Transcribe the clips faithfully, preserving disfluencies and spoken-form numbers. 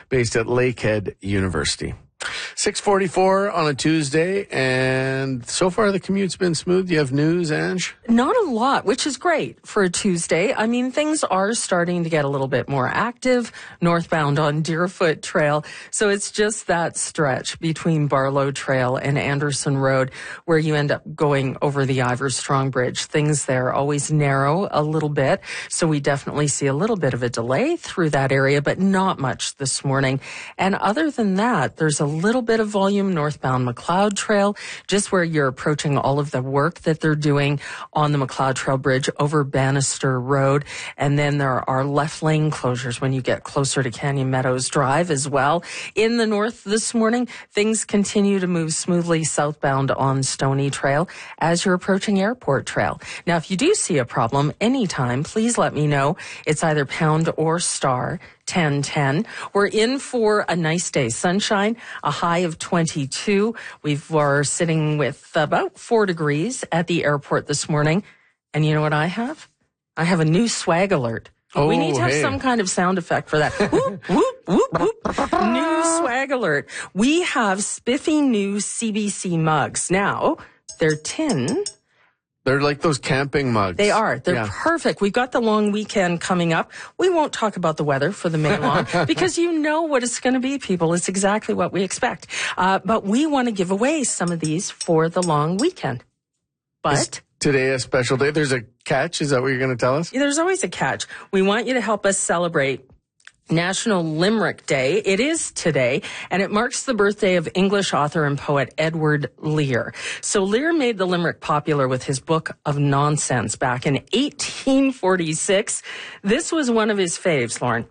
based at Lakehead University. six forty-four on a Tuesday, and so far the commute's been smooth. Do you have news, Ange? Not a lot, which is great for a Tuesday. I mean, things are starting to get a little bit more active northbound on Deerfoot Trail. So it's just that stretch between Barlow Trail and Anderson Road where you end up going over the Ivor Strong Bridge. Things there always narrow a little bit. So we definitely see a little bit of a delay through that area, but not much this morning. And other than that, there's a little bit of volume northbound McLeod Trail, just where you're approaching all of the work that they're doing on the McLeod Trail Bridge over Bannister Road. And then there are left lane closures when you get closer to Canyon Meadows Drive as well. In the north this morning, things continue to move smoothly southbound on Stony Trail as you're approaching Airport Trail. Now, if you do see a problem anytime, please let me know. It's either pound or star ten ten. We're in for a nice day. Sunshine, a high of twenty-two. We are sitting with about four degrees at the airport this morning. And you know what I have? I have a new swag alert. Oh, we need to have hey. some kind of sound effect for that. Whoop, whoop, whoop, whoop. New swag alert. We have spiffy new C B C mugs. Now, they're tin. They're like those camping mugs. They are. They're yeah. perfect. We've got the long weekend coming up. We won't talk about the weather for the May long because you know what it's going to be, people. It's exactly what we expect. Uh, but we want to give away some of these for the long weekend. But Is today a special day? There's a catch? Is that what you're going to tell us? There's always a catch. We want you to help us celebrate National Limerick Day. It is today, and it marks the birthday of English author and poet Edward Lear. So Lear made the limerick popular with his Book of Nonsense back in eighteen forty-six. This was one of his faves, Lauren.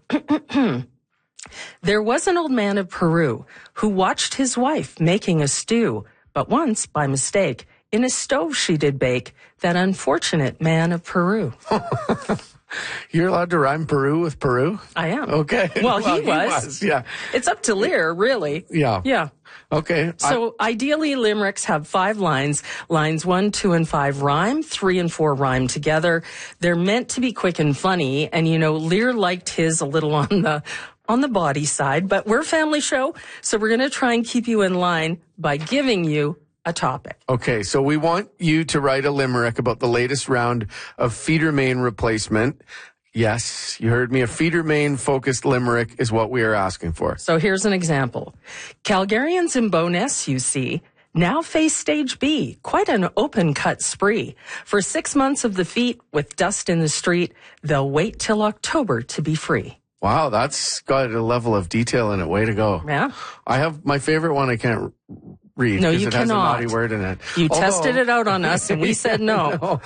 There was an old man of Peru who watched his wife making a stew, but once, by mistake, in a stove she did bake that unfortunate man of Peru. You're allowed to rhyme Peru with Peru? I am. Okay. Well, well he, he was. was. Yeah. It's up to Lear, really. Yeah. Yeah. Okay. So I, ideally, limericks have five lines. Lines one, two, and five rhyme. Three and four rhyme together. They're meant to be quick and funny. And, you know, Lear liked his a little on the on the body side. But we're a family show, so we're going to try and keep you in line by giving you a topic. Okay, so we want you to write a limerick about the latest round of feeder main replacement. Yes, you heard me. A feeder main focused limerick is what we are asking for. So here's an example. Calgarians in Bowness, you see, now face stage B, quite an open cut spree. For six months of the feet with dust in the street, they'll wait till October to be free. Wow, that's got a level of detail in it. Way to go. Yeah. I have my favorite one I can't read no, because you it cannot. has a naughty word in it. You Although, tested it out on us and we said no. no.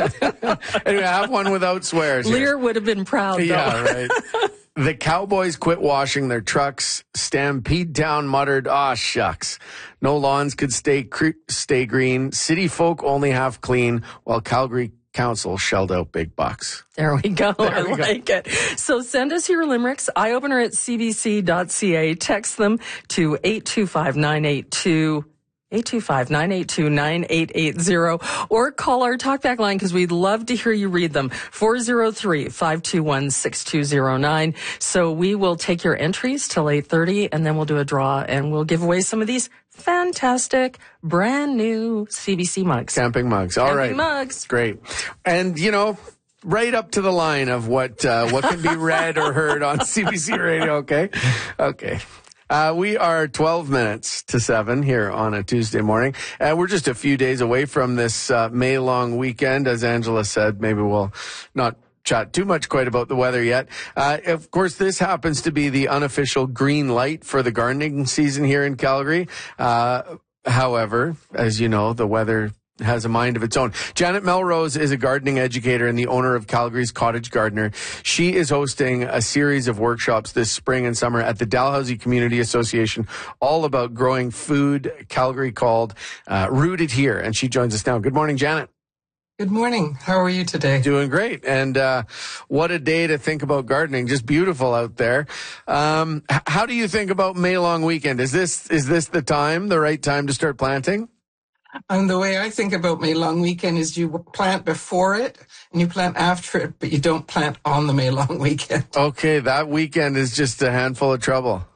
Anyway, I have one without swears. Lear here. would have been proud, though. Yeah, right. The Cowboys quit washing their trucks. Stampede Town muttered, "Aw, shucks. No lawns could stay cre- stay green. City folk only half clean, while Calgary Council shelled out big bucks." There we go. There I we like go. it. So send us your limericks. Eye-opener at c b c dot c a. Text them to eight two five nine eight two eight two five nine eight two nine eight eight zero or call our talkback line because we'd love to hear you read them. four oh three, five two one, six two oh nine. So we will take your entries till eight thirty and then we'll do a draw and we'll give away some of these fantastic brand new C B C mugs. Camping mugs. All Camping right. mugs. Great. And, you know, right up to the line of what uh, what can be read or heard on C B C Radio, okay? Okay. Uh, we are twelve minutes to seven here on a Tuesday morning. And we're just a few days away from this uh, May-long weekend. As Angela said, maybe we'll not chat too much quite about the weather yet. Uh, of course, this happens to be the unofficial green light for the gardening season here in Calgary. Uh, however, as you know, the weather has a mind of its own. Janet Melrose is a gardening educator and the owner of Calgary's Cottage Gardener. She is hosting a series of workshops this spring and summer at the Dalhousie Community Association, all about growing food, Calgary called uh, Rooted Here. And she joins us now. Good morning, Janet. Good morning. How are you today? Doing great. And uh, what a day to think about gardening. Just beautiful out there. Um, h- how do you think about May long weekend? Is this is this the time, the right time to start planting? And the way I think about May long weekend is you plant before it and you plant after it, but you don't plant on the May long weekend. Okay, that weekend is just a handful of trouble.